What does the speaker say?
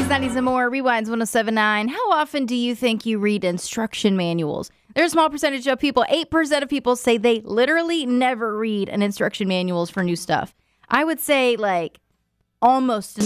80s, 90s, and more. Rewinds 1079. How often do you think you read instruction manuals? There's a small percentage of people, 8% of people say they literally never read an instruction manuals for new stuff. I would say like almost